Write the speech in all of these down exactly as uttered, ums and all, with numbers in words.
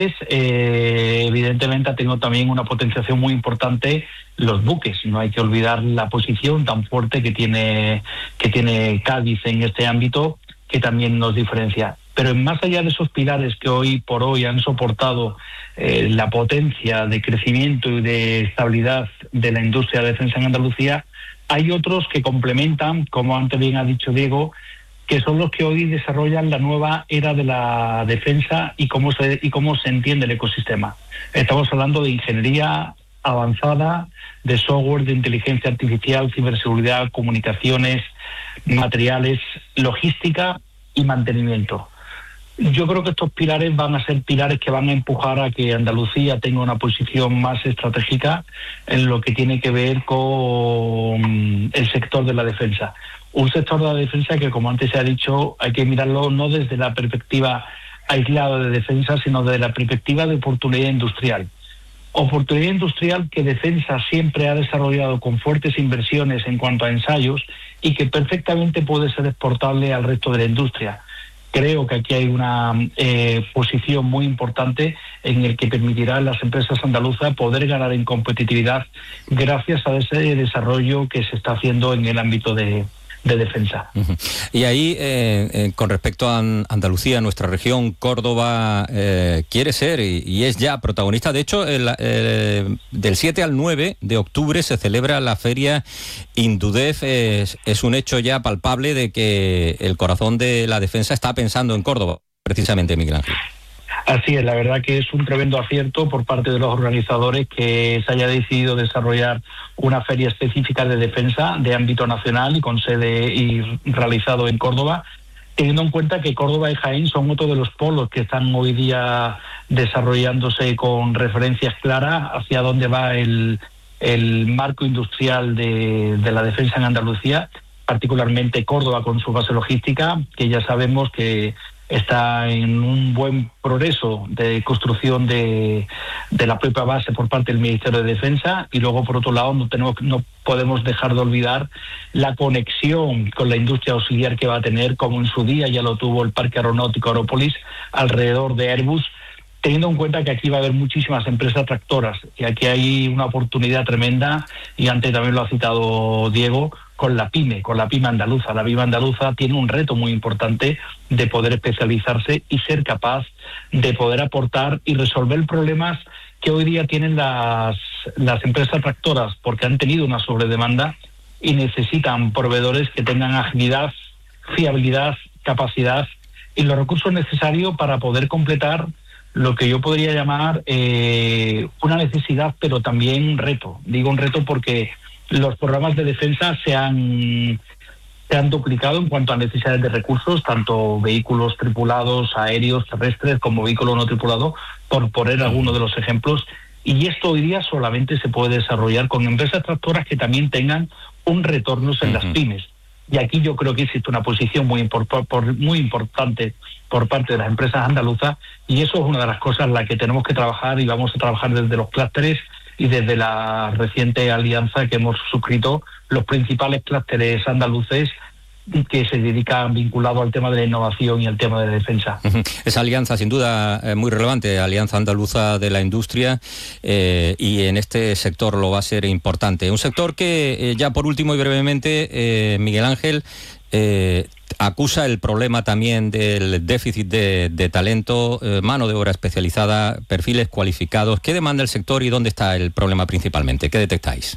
eh, evidentemente ha tenido también una potenciación muy importante los buques. No hay que olvidar la posición tan fuerte que tiene, que tiene Cádiz en este ámbito, que también nos diferencia. Pero más allá de esos pilares que hoy por hoy han soportado eh, la potencia de crecimiento y de estabilidad de la industria de defensa en Andalucía, hay otros que complementan, como antes bien ha dicho Diego, que son los que hoy desarrollan la nueva era de la defensa y cómo se, y cómo se entiende el ecosistema. Estamos hablando de ingeniería avanzada, de software, de inteligencia artificial, ciberseguridad, comunicaciones, materiales, logística y mantenimiento. Yo creo que estos pilares van a ser pilares que van a empujar a que Andalucía tenga una posición más estratégica en lo que tiene que ver con el sector de la defensa. Un sector de la defensa que, como antes se ha dicho, hay que mirarlo no desde la perspectiva aislada de defensa, sino desde la perspectiva de oportunidad industrial. Oportunidad industrial que Defensa siempre ha desarrollado con fuertes inversiones en cuanto a ensayos y que perfectamente puede ser exportable al resto de la industria. Creo que aquí hay una eh, posición muy importante en el que permitirá a las empresas andaluzas poder ganar en competitividad gracias a ese desarrollo que se está haciendo en el ámbito de, de defensa. Uh-huh. Y ahí, eh, eh, con respecto a Andalucía, nuestra región, Córdoba, eh, quiere ser y, y es ya protagonista. De hecho, el, eh, del siete al nueve de octubre se celebra la feria Indudef. Es, es un hecho ya palpable de que el corazón de la defensa está pensando en Córdoba, precisamente, Miguel Ángel. Así es, la verdad que es un tremendo acierto por parte de los organizadores que se haya decidido desarrollar una feria específica de defensa de ámbito nacional y con sede y realizado en Córdoba, teniendo en cuenta que Córdoba y Jaén son otro de los polos que están hoy día desarrollándose con referencias claras hacia dónde va el, el marco industrial de, de la defensa en Andalucía, particularmente Córdoba con su base logística, que ya sabemos que está en un buen progreso de construcción de, de la propia base por parte del Ministerio de Defensa, y luego por otro lado no tenemos no podemos dejar de olvidar la conexión con la industria auxiliar que va a tener, como en su día ya lo tuvo el Parque Aeronáutico Aerópolis alrededor de Airbus, teniendo en cuenta que aquí va a haber muchísimas empresas tractoras y aquí hay una oportunidad tremenda, y antes también lo ha citado Diego, con la PYME, con la PYME andaluza. La PYME andaluza tiene un reto muy importante de poder especializarse y ser capaz de poder aportar y resolver problemas que hoy día tienen las, las empresas tractoras, porque han tenido una sobredemanda y necesitan proveedores que tengan agilidad, fiabilidad, capacidad y los recursos necesarios para poder completar lo que yo podría llamar eh, una necesidad, pero también un reto. Digo un reto porque los programas de defensa se han, se han duplicado en cuanto a necesidades de recursos, tanto vehículos tripulados, aéreos, terrestres, como vehículos no tripulados, por poner algunos de los ejemplos. Y esto hoy día solamente se puede desarrollar con empresas tractoras que también tengan un retorno en uh-huh. las pymes. Y aquí yo creo que existe una posición muy, import- por, muy importante por parte de las empresas andaluzas, y eso es una de las cosas en las que tenemos que trabajar, y vamos a trabajar desde los clústeres y desde la reciente alianza que hemos suscrito los principales clústeres andaluces que se dedican vinculados al tema de la innovación y al tema de la defensa. Uh-huh. Esa alianza, sin duda, es muy relevante, Alianza Andaluza de la Industria, eh, y en este sector lo va a ser importante. Un sector que, eh, ya por último y brevemente, eh, Miguel Ángel, eh, acusa el problema también del déficit de, de talento, eh, mano de obra especializada, perfiles cualificados. ¿Qué demanda el sector y dónde está el problema principalmente? ¿Qué detectáis?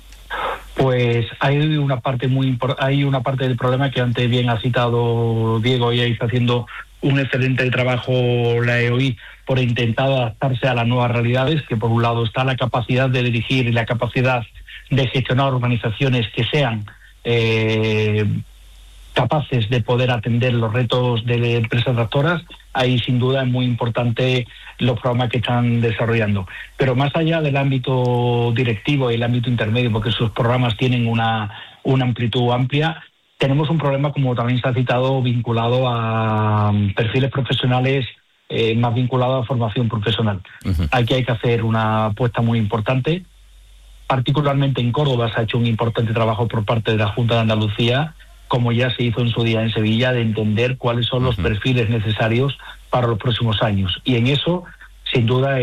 Pues hay una parte muy impor- hay una parte del problema que antes bien ha citado Diego, y ahí está haciendo un excelente trabajo la E O I por intentar adaptarse a las nuevas realidades, que por un lado está la capacidad de dirigir y la capacidad de gestionar organizaciones que sean eh, capaces de poder atender los retos de empresas tractoras. Ahí sin duda es muy importante los programas que están desarrollando. Pero más allá del ámbito directivo y el ámbito intermedio, porque sus programas tienen una, una amplitud amplia, tenemos un problema, como también se ha citado, vinculado a perfiles profesionales, eh, más vinculado a formación profesional. Uh-huh. Aquí hay que hacer una apuesta muy importante. Particularmente en Córdoba se ha hecho un importante trabajo por parte de la Junta de Andalucía, como ya se hizo en su día en Sevilla, de entender cuáles son los uh-huh. perfiles necesarios para los próximos años. Y en eso sin duda